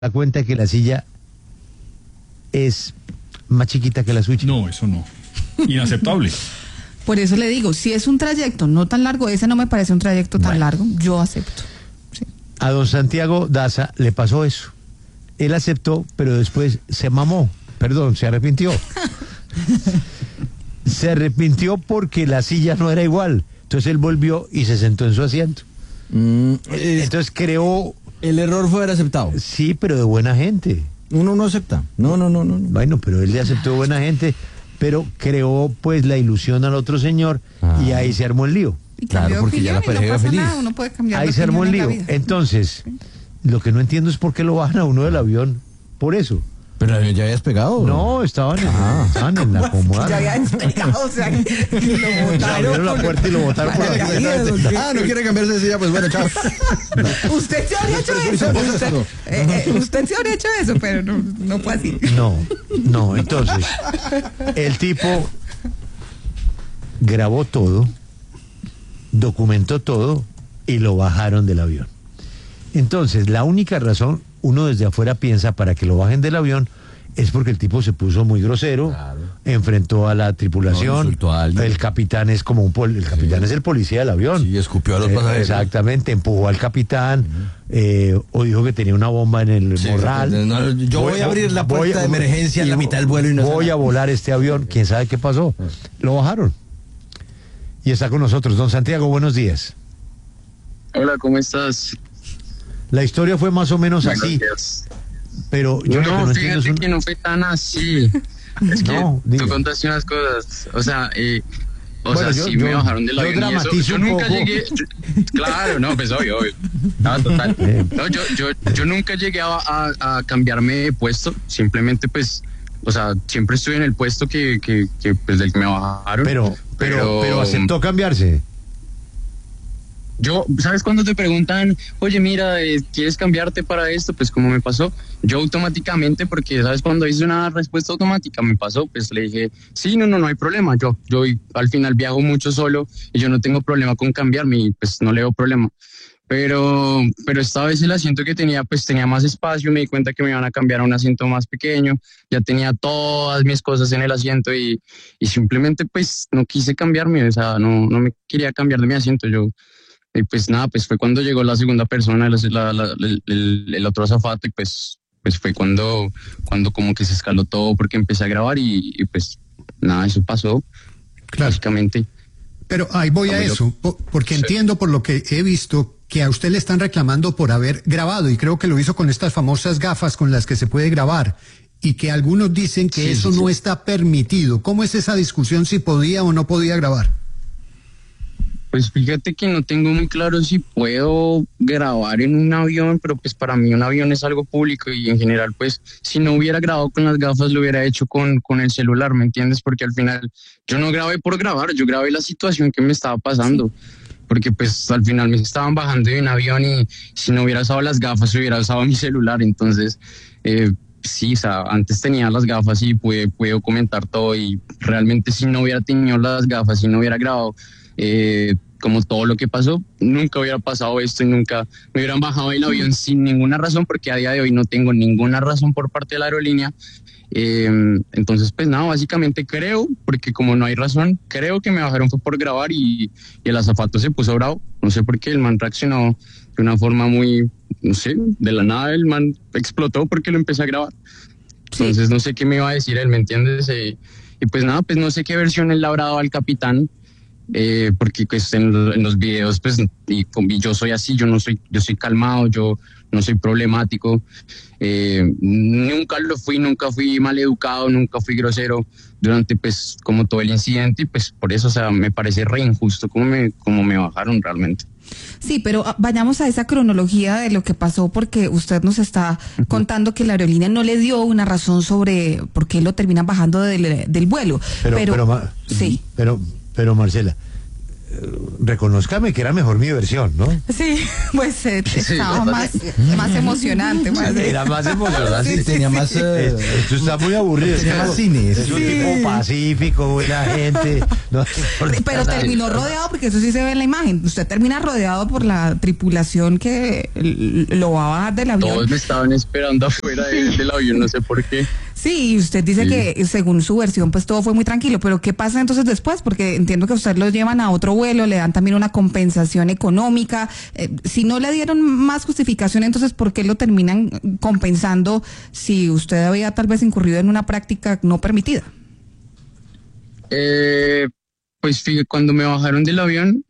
da cuenta que la silla es más chiquita que la suya. No, eso no. Inaceptable. Por eso le digo, si es un trayecto no tan largo, ese no me parece un trayecto tan largo, yo acepto. Sí. A don Santiago Daza le pasó eso. Él aceptó, pero después se arrepintió. Se arrepintió porque la silla no era igual. Entonces él volvió y se sentó en su asiento. Entonces creó... El error fue haber aceptado. Sí, pero de buena gente. Uno no acepta. No. Bueno, pero él le aceptó de buena gente, pero creó pues la ilusión al otro señor y ahí se armó el lío. Y claro, porque ya la pareja era feliz. Nada, uno puede cambiar Ahí se armó el lío. Entonces, lo que no entiendo es por qué lo bajan a uno del avión. Por eso. Pero el avión ya había despegado. No, estaban en la acomodada. Ya había despegado, o sea, que lo botaron. Abrieron la puerta y lo botaron por la No quiere cambiarse de silla, pues bueno, chao. Usted se habría hecho eso. Usted se habría hecho eso, pero no fue así. No, entonces, el tipo grabó todo, documentó todo y lo bajaron del avión. Entonces, la única razón, uno desde afuera piensa, para que lo bajen del avión, es porque el tipo se puso muy grosero, enfrentó a la tripulación, insultó a alguien. El capitán es como el capitán es el policía del avión. Sí, escupió a los pasajeros. Exactamente, empujó al capitán, o dijo que tenía una bomba en el morral. Yo voy a abrir la puerta de emergencia en la mitad del vuelo y no voy a volar este avión, quién sabe qué pasó. Lo bajaron. Y está con nosotros don Santiago, buenos días. Hola, ¿cómo estás? La historia fue más o menos así. Días. Pero yo no fíjate que no fue tan así. Es que tú contaste unas cosas. O sea, sí me bajaron del avión y eso. Yo nunca llegué. Claro, no, pues obvio. No, total. No, yo nunca llegué a cambiarme de puesto. Simplemente, pues, o sea, siempre estuve en el puesto que pues, del que me bajaron. Pero aceptó cambiarse. Yo, ¿sabes cuando te preguntan, oye, mira, ¿quieres cambiarte para esto? Pues como me pasó, yo automáticamente, porque, ¿sabes? Cuando hice una respuesta automática me pasó, pues le dije, sí, no hay problema. Yo al final viajo mucho solo y yo no tengo problema con cambiarme y pues no le veo problema. Pero esta vez el asiento que tenía, pues tenía más espacio, me di cuenta que me iban a cambiar a un asiento más pequeño, ya tenía todas mis cosas en el asiento y simplemente pues no quise cambiarme, o sea, no me quería cambiar de mi asiento, y pues nada, pues fue cuando llegó la segunda persona, el otro azafato, y pues fue cuando como que se escaló todo porque empecé a grabar y pues nada, eso pasó, básicamente. Pero ahí voy a eso, porque entiendo por lo que he visto que a usted le están reclamando por haber grabado, y creo que lo hizo con estas famosas gafas con las que se puede grabar, y que algunos dicen que eso no está permitido. ¿Cómo es esa discusión si podía o no podía grabar? Pues fíjate que no tengo muy claro si puedo grabar en un avión, pero pues para mí un avión es algo público y en general pues si no hubiera grabado con las gafas lo hubiera hecho con el celular, ¿me entiendes? Porque al final yo no grabé por grabar, yo grabé la situación que me estaba pasando, porque pues al final me estaban bajando de un avión y si no hubiera usado las gafas hubiera usado mi celular, entonces... sí, o sea, antes tenía las gafas y pude comentar todo y realmente si no hubiera tenido las gafas, si no hubiera grabado como todo lo que pasó, nunca hubiera pasado esto y nunca me hubieran bajado del avión sin ninguna razón, porque a día de hoy no tengo ninguna razón por parte de la aerolínea. Entonces, pues nada, básicamente creo, porque como no hay razón, creo que me bajaron fue por grabar y el azafato se puso bravo. No sé por qué, el man reaccionó de una forma muy, no sé, de la nada el man explotó porque lo empecé a grabar. Entonces no sé qué me iba a decir él, ¿me entiendes? Y pues nada, pues no sé qué versión él le habrá dado al capitán, porque pues en los videos pues y yo soy así, yo soy calmado, yo no soy problemático, nunca lo fui, nunca fui maleducado, nunca fui grosero durante pues como todo el incidente y pues por eso, o sea, me parece re injusto como me bajaron realmente. Sí, pero vayamos a esa cronología de lo que pasó, porque usted nos está contando que la aerolínea no le dio una razón sobre por qué lo terminan bajando del vuelo. Pero Marcela, reconózcame que era mejor mi versión, ¿no? Sí, pues estaba más emocionante. Era más emocionante. Sí, tenía más... esto está muy aburrido. Tenía más cine. Es un tipo pacífico, buena gente. No, pero terminó rodeado, porque eso sí se ve en la imagen. Usted termina rodeado por la tripulación que lo va a bajar del avión. Todos me estaban esperando afuera del avión, no sé por qué. Sí, y usted dice que según su versión pues todo fue muy tranquilo, pero ¿qué pasa entonces después? Porque entiendo que usted lo llevan a otro vuelo, le dan también una compensación económica. Si no le dieron más justificación, entonces ¿por qué lo terminan compensando si usted había tal vez incurrido en una práctica no permitida? Pues fíjate, cuando me bajaron del avión,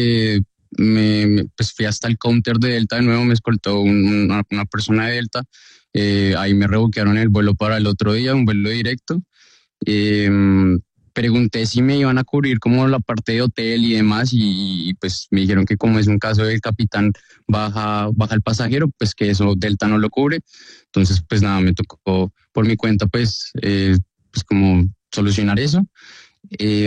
pues fui hasta el counter de Delta de nuevo, me escoltó una persona de Delta. Ahí me revoquearon el vuelo para el otro día, un vuelo directo. Pregunté si me iban a cubrir como la parte de hotel y demás, y pues me dijeron que como es un caso del capitán baja el pasajero, pues que eso Delta no lo cubre. Entonces pues nada, me tocó por mi cuenta pues como solucionar eso. Y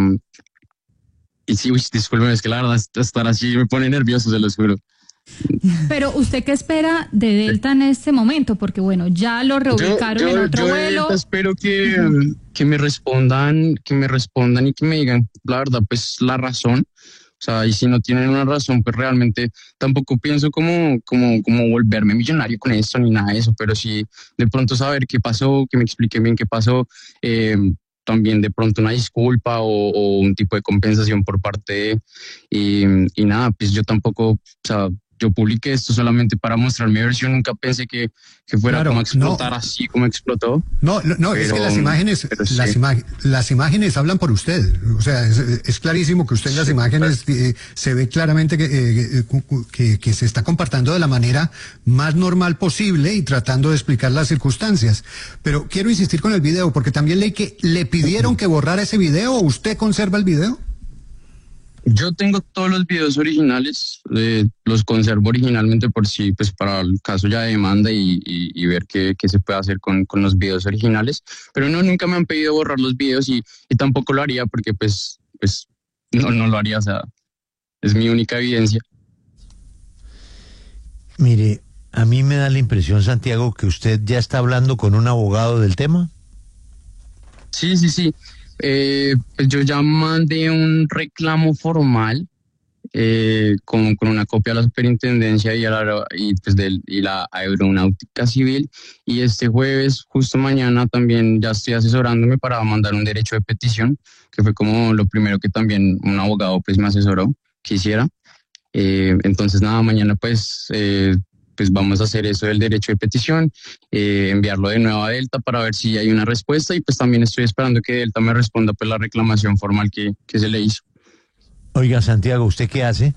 sí, disculpen, es que la verdad estar así me pone nervioso, se los juro. Pero ¿usted qué espera de Delta en este momento? Porque bueno, ya lo reubicaron en otro vuelo. Yo espero que me respondan y que me digan la verdad, pues la razón. O sea, y si no tienen una razón, pues realmente tampoco pienso como volverme millonario con esto ni nada de eso, pero sí de pronto saber qué pasó, que me expliquen bien qué pasó, también de pronto una disculpa o un tipo de compensación por parte de... Y nada, pues yo tampoco, o sea, yo publiqué esto solamente para mostrar mi versión, nunca pensé que fuera como a explotar así como explotó. No, pero, es que las imágenes hablan por usted. O sea, es clarísimo que usted en las imágenes se ve claramente que se está comportando de la manera más normal posible y tratando de explicar las circunstancias. Pero quiero insistir con el video, porque también leí que le pidieron que borrara ese video, ¿o usted conserva el video? Yo tengo todos los videos originales, los conservo originalmente por si, pues para el caso ya de demanda y ver qué se puede hacer con los videos originales, pero nunca me han pedido borrar los videos y tampoco lo haría porque pues no lo haría, o sea, es mi única evidencia. Mire, a mí me da la impresión, Santiago, que usted ya está hablando con un abogado del tema. Sí. Pues yo ya mandé un reclamo formal con una copia a la superintendencia y la aeronáutica civil, y este jueves, justo mañana, también ya estoy asesorándome para mandar un derecho de petición, que fue como lo primero que también un abogado pues me asesoró que hiciera. Entonces nada, mañana pues vamos a hacer eso del derecho de petición, enviarlo de nuevo a Delta para ver si hay una respuesta, y pues también estoy esperando que Delta me responda pues la reclamación formal que se le hizo. Oiga, Santiago, ¿usted qué hace?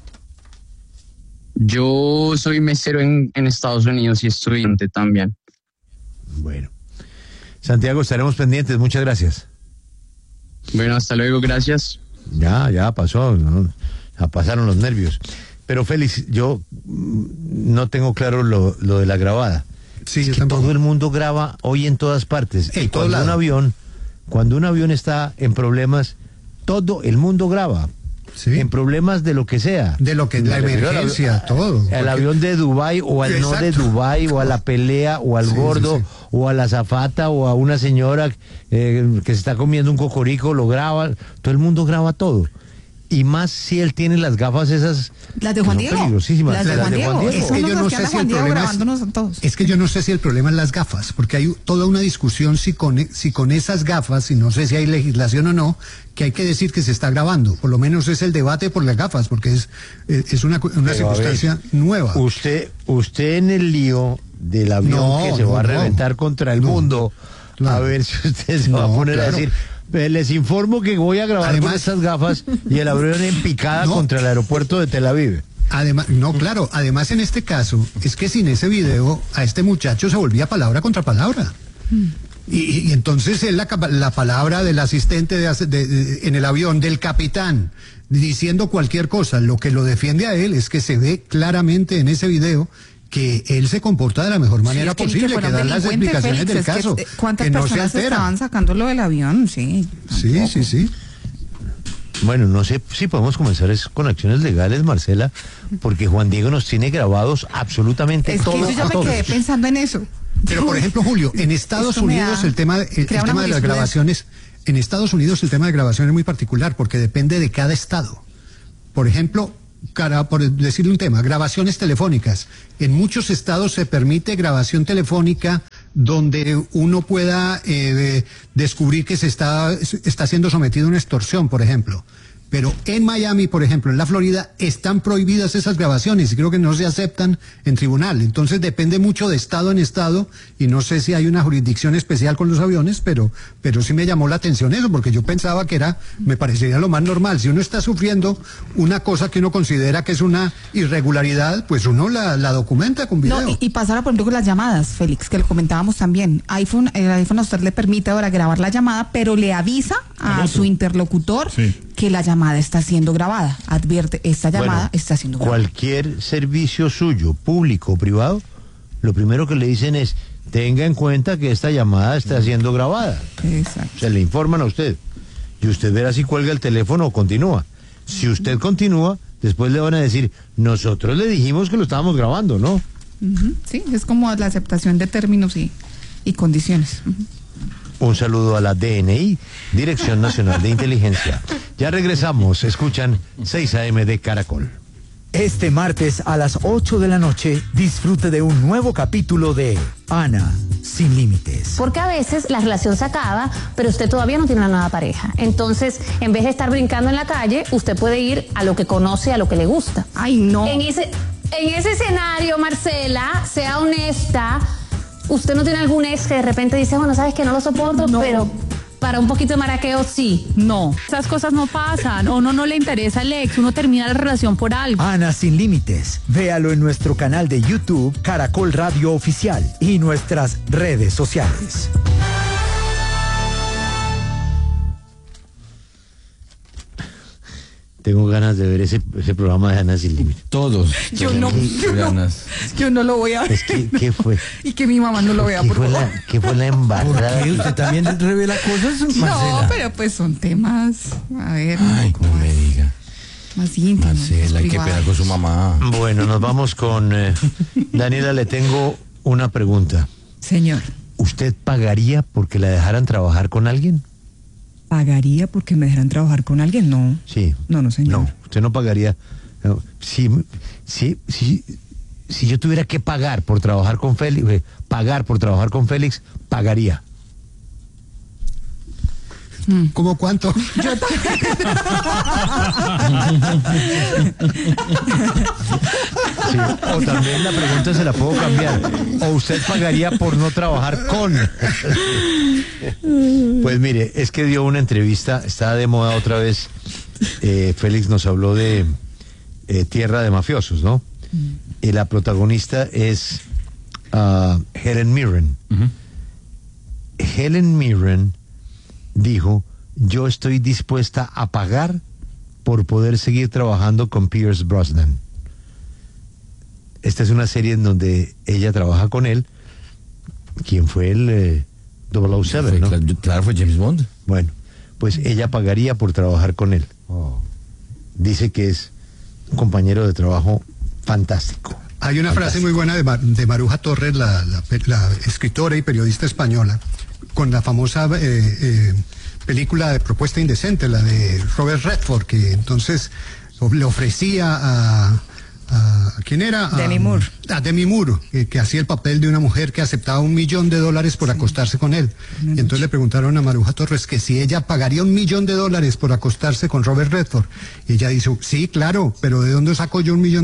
Yo soy mesero en Estados Unidos y estudiante también. Bueno, Santiago, estaremos pendientes, muchas gracias. Bueno, hasta luego, gracias. Ya pasó, ¿no? Ya pasaron los nervios. Pero Félix, yo no tengo claro lo de la grabada. Sí, es que todo el mundo graba hoy en todas partes. Y cuando un avión está en problemas, todo el mundo graba. Sí. En problemas de lo que sea. De lo que la emergencia, todo. Al avión de Dubái o al no de Dubái, o a la pelea, o al gordo, o a la azafata, o a una señora que se está comiendo un cocorico, lo graba. Todo el mundo graba todo. Y más si él tiene las gafas esas. Las de Juan Diego. Peligrosísimas. Las de Juan Diego. Es que yo no sé si el problema es que yo no sé si el problema es las gafas, porque hay toda una discusión si con esas gafas, y no sé si hay legislación o no, que hay que decir que se está grabando. Por lo menos es el debate por las gafas, porque es una circunstancia nueva. Usted en el lío del avión que se va a reventar contra el mundo, a ver si usted se va a poner a decir... Les informo que voy a grabar con estas gafas y el avión en picada contra el aeropuerto de Tel Aviv. Además en este caso, es que sin ese video, a este muchacho se volvía palabra contra palabra. Y entonces es la palabra del asistente en el avión, del capitán, diciendo cualquier cosa. Lo que lo defiende a él es que se ve claramente en ese video que él se comporta de la mejor manera posible, que dan las explicaciones del caso. ¿Cuántas personas estaban sacándolo del avión? Sí. Sí. Bueno, no sé si podemos comenzar con acciones legales, Marcela, porque Juan Diego nos tiene grabados absolutamente Es que todos. yo ya me quedé pensando en eso. Pero por ejemplo, Julio, en Estados Unidos el tema de las grabaciones, en Estados Unidos el tema de grabación es muy particular porque depende de cada estado. Por ejemplo, por decirle un tema, grabaciones telefónicas. En muchos estados se permite grabación telefónica donde uno pueda descubrir que se está siendo sometido a una extorsión, por ejemplo. Pero en Miami, por ejemplo, en la Florida, están prohibidas esas grabaciones y creo que no se aceptan en tribunal. Entonces depende mucho de estado en estado y no sé si hay una jurisdicción especial con los aviones, pero sí me llamó la atención eso, porque yo pensaba que me parecería lo más normal. Si uno está sufriendo una cosa que uno considera que es una irregularidad, pues uno la documenta con video. No, y pasar, por ejemplo, con las llamadas, Félix, que lo comentábamos también. El iPhone a usted le permite ahora grabar la llamada, pero le avisa a su interlocutor que la llamada está siendo grabada. Advierte, esta llamada está siendo grabada. Cualquier servicio suyo, público o privado, lo primero que le dicen es, tenga en cuenta que esta llamada está siendo grabada. Exacto. Se le informan a usted. Y usted verá si cuelga el teléfono o continúa. Si usted continúa, después le van a decir, nosotros le dijimos que lo estábamos grabando, ¿no? Sí, es como la aceptación de términos y condiciones. Un saludo a la DNI, Dirección Nacional de Inteligencia. Ya regresamos, escuchan 6 AM de Caracol. Este martes a las 8 de la noche, disfrute de un nuevo capítulo de Ana sin límites. Porque a veces la relación se acaba, pero usted todavía no tiene una nueva pareja. Entonces, en vez de estar brincando en la calle, usted puede ir a lo que conoce, a lo que le gusta. Ay, no. En ese escenario, Marcela, sea honesta. ¿Usted no tiene algún ex que de repente dice, bueno, sabes que no lo soporto, pero para un poquito de maraqueo sí? No, esas cosas no pasan. O no le interesa el ex, uno termina la relación por algo. Ana sin límites. Véalo en nuestro canal de YouTube, Caracol Radio Oficial, y nuestras redes sociales. Tengo ganas de ver ese programa de Ana sin límites. Todos. Yo no lo voy a ver. Es que, ¿qué fue? Y que mi mamá no lo vea, por favor. ¿Qué fue la embarrada? ¿Por qué? ¿Usted también revela cosas, Marcela? No, pero pues son temas, a ver. Ay, no me diga. Más íntimos. Marcela, hay que pena con su mamá. Bueno, nos vamos con... Daniela, le tengo una pregunta. Señor. ¿Usted pagaría porque la dejaran trabajar con alguien? ¿Pagaría porque me dejaran trabajar con alguien? No. Sí. No, señor. No, usted no pagaría. No, si yo tuviera que pagar por trabajar con Félix, pagaría. ¿Cómo cuánto? Sí, o también la pregunta se la puedo cambiar. ¿O usted pagaría por no trabajar con? Pues mire, es que dio una entrevista, está de moda otra vez. Félix nos habló de Tierra de Mafiosos, ¿no? Y la protagonista es Helen Mirren. Helen Mirren dijo, yo estoy dispuesta a pagar por poder seguir trabajando con Pierce Brosnan. Esta es una serie en donde ella trabaja con él, quien fue el 007, ¿no? Claro, fue James Bond. Bueno, pues ella pagaría por trabajar con él. Dice que es un compañero de trabajo fantástico. Hay una frase muy buena de Maruja Torres, la escritora y periodista española, con la famosa película de Propuesta Indecente, la de Robert Redford, que entonces le ofrecía a ¿quién era? Demi Moore. A Demi Moore, que hacía el papel de una mujer que aceptaba $1 millón por acostarse con él. Y entonces le preguntaron a Maruja Torres que si ella pagaría $1 millón por acostarse con Robert Redford. Y ella dijo, sí, claro, pero ¿de dónde saco yo $1 millón?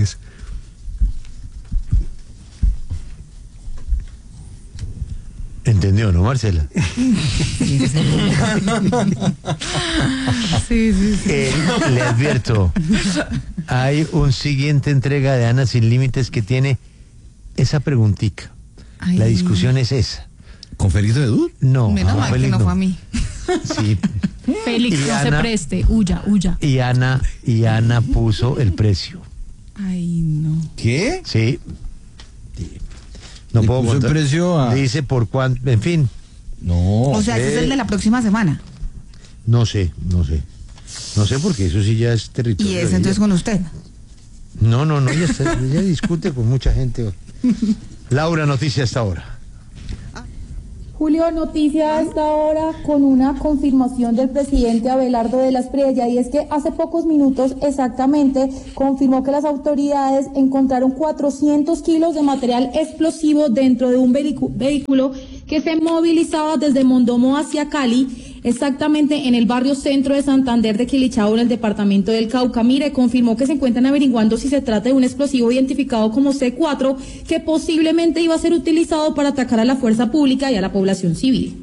¿Entendió, no, Marcela? Sí. Le advierto, hay un siguiente entrega de Ana Sin Límites que tiene esa preguntica. Ay. La discusión es esa. ¿Con Félix de Dud? No, Menos mal que Félix no no. fue a mí. Sí. Félix, Y no se Ana- preste, huya. Y Ana puso el precio. Ay, no. ¿Qué? Sí. No ¿Le puedo puso el contar. precio a...? Dice por cuánto, en fin, No. O sea, ese es el de la próxima semana. no sé. No sé, porque eso sí ya es territorio. ¿Y es entonces con usted? No, ella discute con mucha gente. Laura, noticia hasta ahora. Julio, noticia a esta hora con una confirmación del presidente Abelardo de la Espriella, y es que hace pocos minutos exactamente confirmó que las autoridades encontraron 400 kilos de material explosivo dentro de un vehículo que se movilizaba desde Mondomo hacia Cali, exactamente en el barrio centro de Santander de Quilichao, en el departamento del Cauca. Mire, confirmó que se encuentran averiguando si se trata de un explosivo identificado como C4, que posiblemente iba a ser utilizado para atacar a la fuerza pública y a la población civil.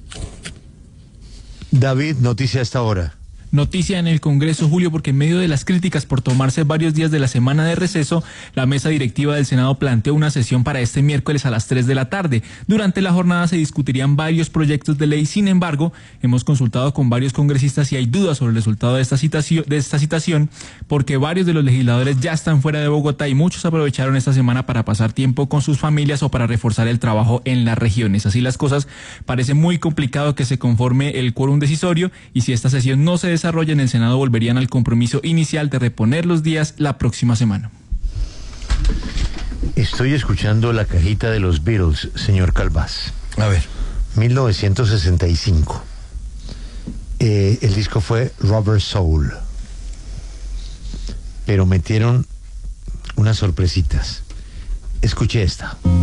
David, noticia hasta ahora. Noticia en el Congreso, Julio, porque en medio de las críticas por tomarse varios días de la semana de receso, la mesa directiva del Senado planteó una sesión para este miércoles a las 3 de la tarde. Durante la jornada se discutirían varios proyectos de ley. Sin embargo, hemos consultado con varios congresistas y hay dudas sobre el resultado de esta citación, porque varios de los legisladores ya están fuera de Bogotá y muchos aprovecharon esta semana para pasar tiempo con sus familias o para reforzar el trabajo en las regiones. Así las cosas, parece muy complicado que se conforme el quórum decisorio, y si esta sesión no se desarrolla en el Senado, volverían al compromiso inicial de reponer los días la próxima semana. Estoy escuchando la cajita de los Beatles, señor Calvás. A ver. 1965. El disco fue Rubber Soul. Pero metieron unas sorpresitas. Escuché esta.